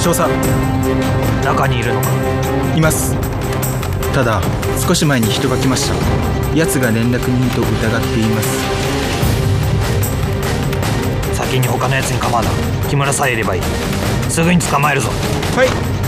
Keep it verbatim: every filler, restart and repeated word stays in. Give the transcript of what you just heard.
少佐、 中にいるのか？ います。ただ少し前に人が来ました。奴が連絡人と疑っています。 先に他の奴に構うな。木村さえいればいい。すぐに捕まえるぞ。 はい。